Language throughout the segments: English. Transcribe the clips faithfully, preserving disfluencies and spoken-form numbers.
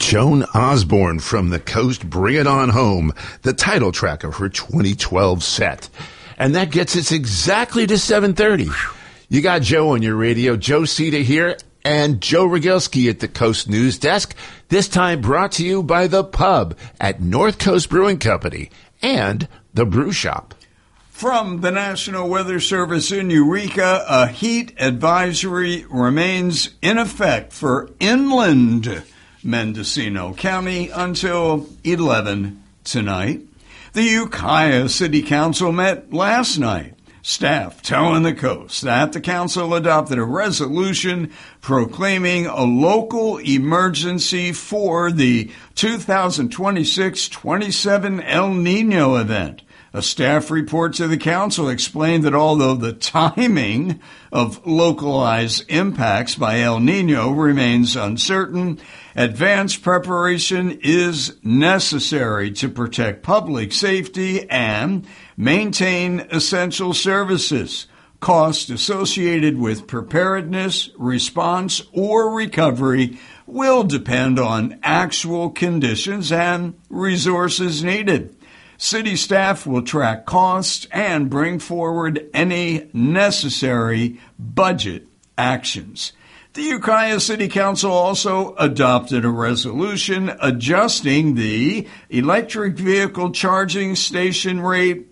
Joan Osborne from the Coast, Bring It On Home, the title track of her twenty twelve set. And that gets us exactly to seven thirty. You got Joe on your radio, Joe Cita here, and Joe Rogalski at the Coast News Desk, this time brought to you by The Pub at North Coast Brewing Company and The Brew Shop. From the National Weather Service in Eureka, a heat advisory remains in effect for inland Mendocino County until eleven tonight. The Ukiah City Council met last night. Staff telling the Coast that the council adopted a resolution proclaiming a local emergency for the two thousand twenty-six twenty-seven El Nino event. A staff report to the council explained that although the timing of localized impacts by El Nino remains uncertain, advanced preparation is necessary to protect public safety and maintain essential services. Costs associated with preparedness, response, or recovery will depend on actual conditions and resources needed. City staff will track costs and bring forward any necessary budget actions. The Ukiah City Council also adopted a resolution adjusting the electric vehicle charging station rate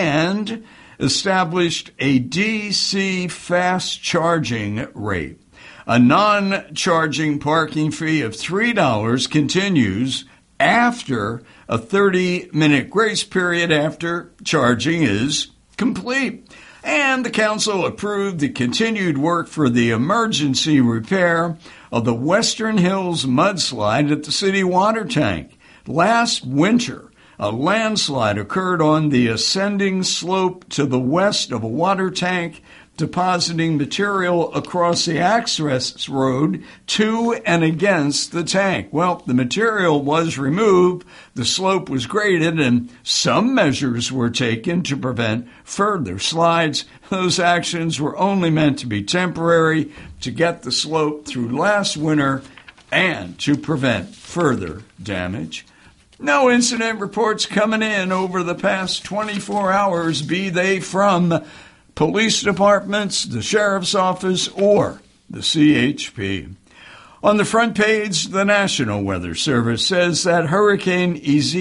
and established a D C fast charging rate. A non-charging parking fee of three dollars continues after a thirty-minute grace period after charging is complete. And the council approved the continued work for the emergency repair of the Western Hills mudslide at the city water tank. Last winter, a landslide occurred on the ascending slope to the west of a water tank, depositing material across the access road to and against the tank. Well, the material was removed, the slope was graded, and some measures were taken to prevent further slides. Those actions were only meant to be temporary, to get the slope through last winter and to prevent further damage. No incident reports coming in over the past twenty-four hours, be they from police departments, the sheriff's office, or the C H P. On the front page, the National Weather Service says that Hurricane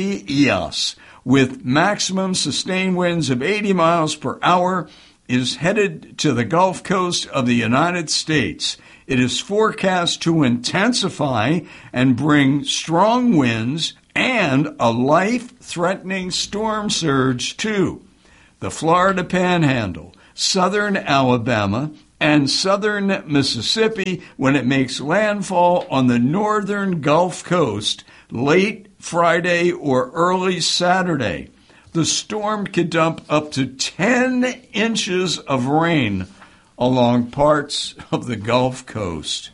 Isaias, with maximum sustained winds of eighty miles per hour, is headed to the Gulf Coast of the United States. It is forecast to intensify and bring strong winds and a life-threatening storm surge to the Florida Panhandle, southern Alabama, and southern Mississippi when it makes landfall on the northern Gulf Coast late Friday or early Saturday. The storm could dump up to ten inches of rain along parts of the Gulf Coast.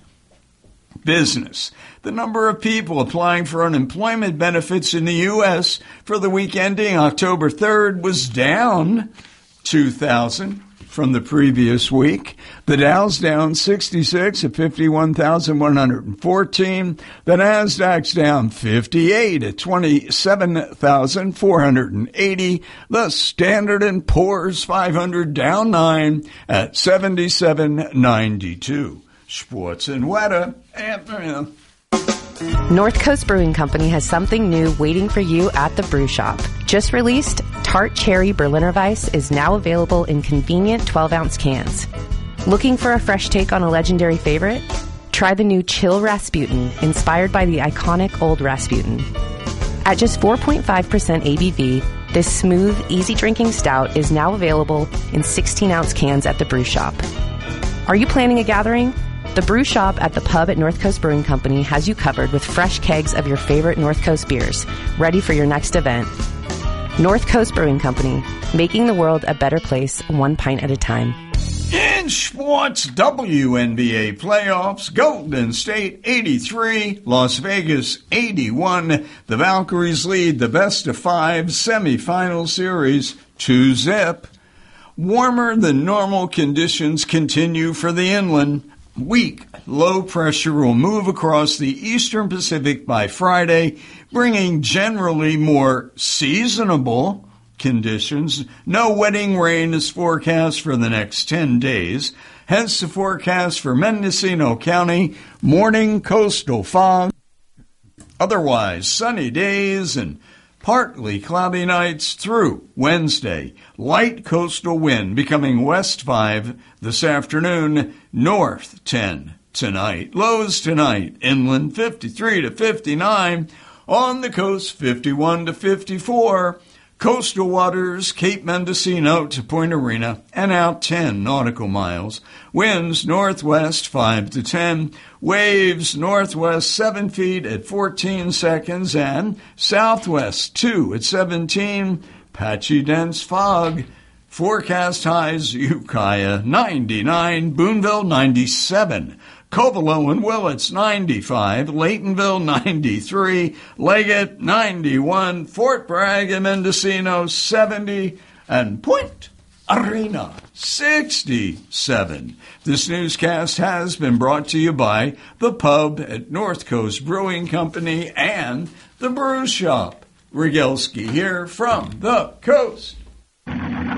Business. The number of people applying for unemployment benefits in the U S for the week ending October third was down two thousand from the previous week. The Dow's down sixty-six at fifty-one thousand one hundred fourteen. The Nasdaq's down fifty-eight at twenty-seven thousand four hundred eighty. The Standard and Poor's five hundred down nine at seventy-seven ninety-two. Sports and weather. North Coast Brewing Company has something new waiting for you at the brew shop. Just released, Tart Cherry Berliner Weiss is now available in convenient twelve-ounce cans. Looking for a fresh take on a legendary favorite? Try the new Chill Rasputin, inspired by the iconic Old Rasputin. At just four point five percent A B V, this smooth, easy-drinking stout is now available in sixteen-ounce cans at the brew shop. Are you planning a gathering? The brew shop at the Pub at North Coast Brewing Company has you covered with fresh kegs of your favorite North Coast beers, ready for your next event. North Coast Brewing Company, making the world a better place, one pint at a time. In sports, W N B A playoffs, Golden State eighty-three, Las Vegas eighty-one. The Valkyries lead the best-of-five semifinal series two zip. Warmer than normal conditions continue for the inland. weak low pressure will move across the eastern Pacific by Friday, bringing generally more seasonable conditions. No wetting rain is forecast for the next ten days. Hence the forecast for Mendocino County, morning coastal fog, otherwise sunny days and partly cloudy nights through Wednesday. Light coastal wind becoming west five this afternoon, north ten tonight. Lows tonight, inland fifty-three to fifty-nine, on the coast fifty-one to fifty-four. Coastal waters, Cape Mendocino to Point Arena, and out ten nautical miles. Winds northwest five to ten. Waves northwest seven feet at fourteen seconds, and southwest two at seventeen. Patchy dense fog. Forecast highs, Ukiah ninety-nine, Boonville ninety-seven. Covelo and Willits, ninety-five. Laytonville, ninety-three. Leggett, ninety-one. Fort Bragg and Mendocino, seventy. And Point Arena, sixty-seven. This newscast has been brought to you by the Pub at North Coast Brewing Company and the Brew Shop. Rygelski here from the coast.